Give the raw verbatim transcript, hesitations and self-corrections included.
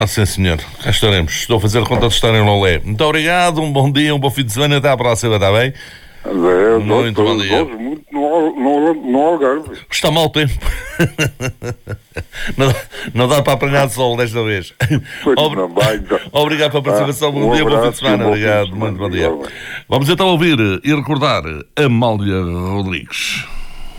Ah, sim, senhor. Cá estaremos. Estou a fazer conta de estar em Lolé. Muito obrigado, um bom dia, um bom fim de semana. Até à próxima, está bem? É, Muito bom dia. Gosto muito no, no, no Algarve. Está mau tempo. Não, não dá para apanhar de sol desta vez. Pois Ob- não vai, então. Obrigado pela participação. Ah, Bom um dia, bom fim de abraço e um semana. bom fim de Obrigado, semana, muito bom dia. igualmente. Vamos então ouvir e recordar Amália Rodrigues.